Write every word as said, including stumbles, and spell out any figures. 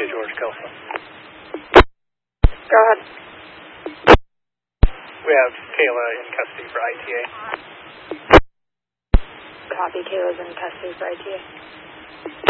Whiskey George Kelso. Go ahead. We have Kayla in custody for I T A. Copy, Kayla's in custody for I T A.